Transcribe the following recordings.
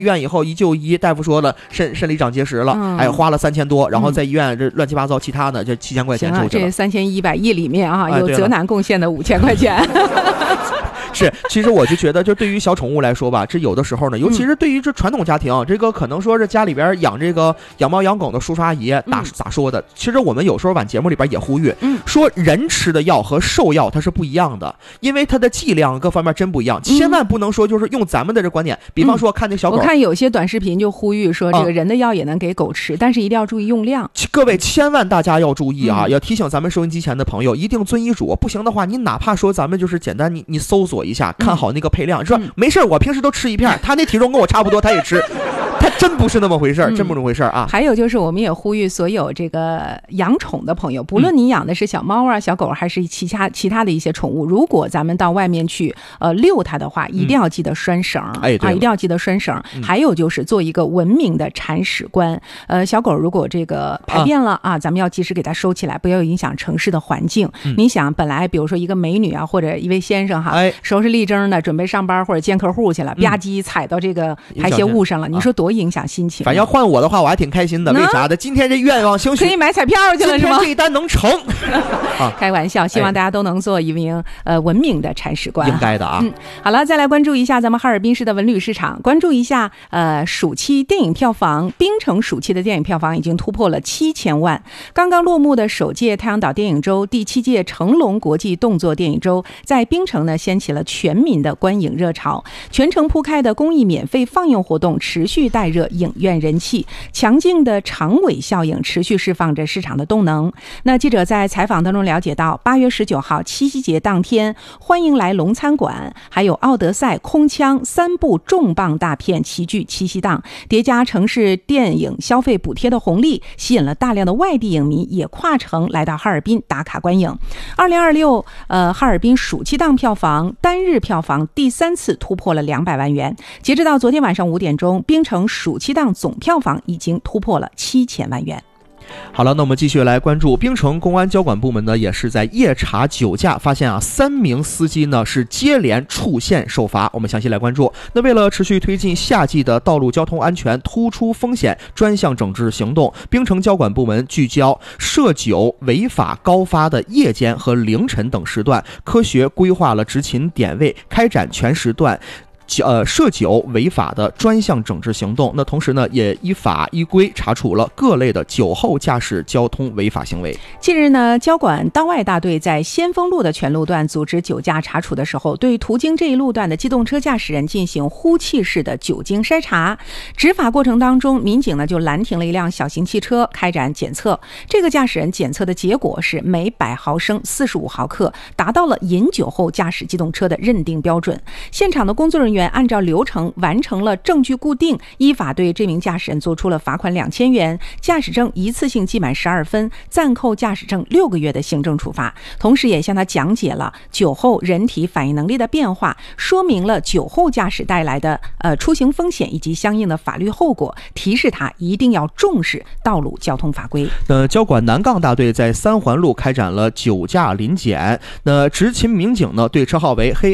医院以后一就医，大夫说了肾里长结石了，花了3000多，然后在医院这乱七八糟其他的这7000块钱收去了。 这3100亿里面啊，有泽南贡献的5000块钱。 是，其实我就觉得，就对于小宠物来说吧，这有的时候呢，尤其是对于这传统家庭，这个可能说是家里边养这个养猫养狗的叔叔阿姨，咋说的？其实我们有时候往节目里边也呼吁，说人吃的药和兽药它是不一样的，因为它的剂量各方面真不一样，千万不能说就是用咱们的这观点，比方说看那小狗， 我看有些短视频就呼吁说，这个人的药也能给狗吃，但是一定要注意用量。 各位千万大家要注意啊，要提醒咱们收音机前的朋友，一定遵医嘱，不行的话，你哪怕说咱们就是简单你搜索一下，看好那个配量，说没事，我平时都吃一片，他那体重跟我差不多，他也吃，他真不是那么回事，真不是那么回事啊。 还有就是，我们也呼吁所有这个养宠的朋友，不论你养的是小猫啊、小狗，还是其他的一些宠物，如果咱们到外面去遛它的话，一定要记得拴绳，一定要记得拴绳。还有就是做一个文明的铲屎官。小狗如果这个排便了啊，咱们要及时给它收起来，不要影响城市的环境。你想，本来比如说一个美女啊，或者一位先生哈，收拾立正的准备上班或者见客户去了，吧唧踩到这个排泄物上了，你说多影响心情。 反正要换我的话，我还挺开心的。为啥的？今天这愿望兴许可以买彩票去了，是吗？ 今天这一单能成。 开玩笑，希望大家都能做一名文明的铲屎官， 应该的啊。 好了，再来关注一下咱们哈尔滨市的文旅市场，关注一下暑期电影票房，冰城暑期的电影票房已经突破了7000万。刚刚落幕的首届太阳岛电影周、第7届成龙国际动作电影周，在冰城呢掀起了全民的观影热潮，全程铺开的公益免费放映活动持续带热影院人气，强劲的长尾效应持续释放着市场的动能。那记者在采访当中了解到，8月19号七夕节当天，欢迎来龙餐馆还有奥德赛、空枪3部重磅大片齐聚七夕档，叠加城市电影消费补贴的红利，吸引了大量的外地影迷也跨城来到哈尔滨打卡观影。2026哈尔滨暑期档票房单日票房第3次突破了200万元，截止到昨天晚上5点钟，冰城暑期档总票房已经突破了7000万元。 好了，那我们继续来关注冰城公安交管部门呢，也是在夜查酒驾，发现3名司机呢是接连触线受罚。我们详细来关注。那为了持续推进夏季的道路交通安全突出风险专项整治行动，冰城交管部门聚焦涉酒违法高发的夜间和凌晨等时段，科学规划了执勤点位，开展全时段涉酒违法的专项整治行动。那同时呢，也依法依规查处了各类的酒后驾驶交通违法行为。 近日呢，交管当外大队在先锋路的全路段组织酒驾查处的时候，对途经这一路段的机动车驾驶人进行呼气式的酒精筛查。执法过程当中，民警呢就拦停了一辆小型汽车开展检测。这个驾驶人检测的结果是每100毫升45毫克，达到了饮酒后驾驶机动车的认定标准。现场的工作人员按照流程完成了证据固定，依法对这名驾驶人做出了罚款2000元、驾驶证一次性记满12分、暂扣驾驶证6个月的行政处罚。同时也向他讲解了酒后人体反应能力的变化，说明了酒后驾驶带来的出行风险以及相应的法律后果，提示他一定要重视道路交通法规。 交管南杠大队在3环路开展了酒驾临检。执勤民警呢对车号为黑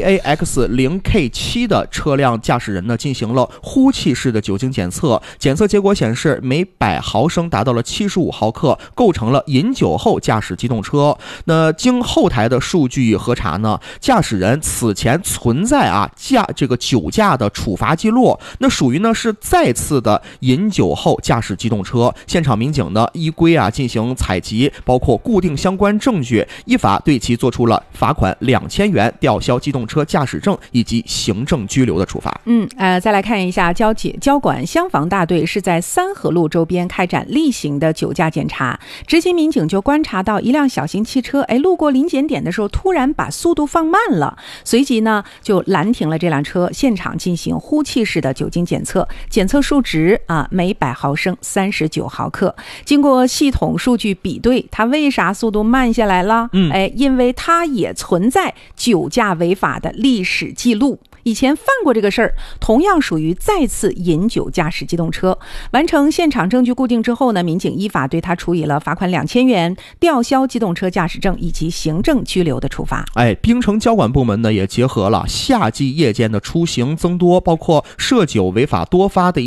AX0K7 的车辆驾驶人呢进行了呼气式的酒精检测，检测结果显示每100毫升达到了75毫克，构成了饮酒后驾驶机动车。经后台的数据核查呢，驾驶人此前存在这个酒驾的处罚记录，那属于呢是再次的饮酒后驾驶机动车。现场民警呢依规进行采集，包括固定相关证据，依法对其做出了罚款2000元、吊销机动车驾驶证以及行政拘留的处罚。 再来看一下交管消防大队是在三河路周边开展例行的酒驾检查。执勤民警就观察到一辆小型汽车路过临检点的时候突然把速度放慢了，随即呢就拦停了这辆车，现场进行呼气式的酒精检测，检测数值每100毫升39毫克。经过系统数据比对，它为啥速度慢下来了？因为它也存在酒驾违法的历史记录， 以前犯过这个事儿，同样属于再次饮酒驾驶机动车。完成现场证据固定之后呢，民警依法对他处以了罚款2000元、吊销机动车驾驶证以及行政拘留的处罚。 槟城交管部门呢也结合了夏季夜间的出行增多，包括涉酒违法多发的